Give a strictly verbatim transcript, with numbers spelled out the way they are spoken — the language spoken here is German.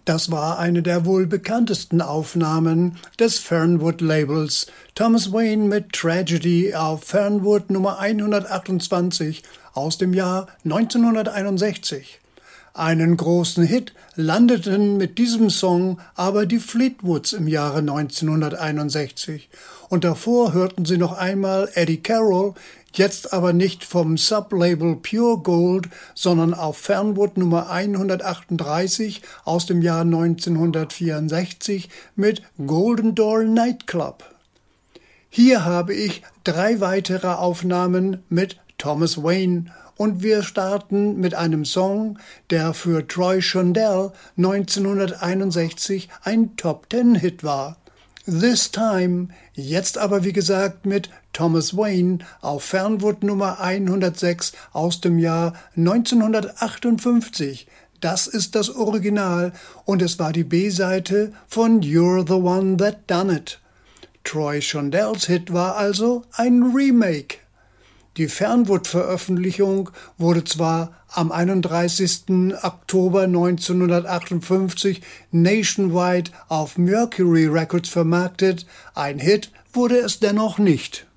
Das war eine der wohl bekanntesten Aufnahmen des Fernwood-Labels. Thomas Wayne mit Tragedy auf Fernwood Nummer hundertachtundzwanzig aus dem Jahr neunzehnhunderteinundsechzig. Einen großen Hit landeten mit diesem Song aber die Fleetwoods im Jahre neunzehnhunderteinundsechzig. Und davor hörten Sie noch einmal Eddie Carroll, jetzt aber nicht vom Sublabel Pure Gold, sondern auf Fernwood Nummer hundertachtunddreißig aus dem Jahr neunzehnhundertvierundsechzig mit Golden Door Nightclub. Hier habe ich drei weitere Aufnahmen mit Thomas Wayne und wir starten mit einem Song, der für Troy Shondell neunzehnhunderteinundsechzig ein Top-Ten-Hit war. This Time, jetzt aber wie gesagt mit Thomas Wayne auf Fernwood Nummer hundertsechs aus dem Jahr neunzehnhundertachtundfünfzig. Das ist das Original und es war die B-Seite von You're the One That Done It. Troy Shondells Hit war also ein Remake. Die Fernwood-Veröffentlichung wurde zwar am einunddreißigsten Oktober neunzehnhundertachtundfünfzig nationwide auf Mercury Records vermarktet, ein Hit wurde es dennoch nicht.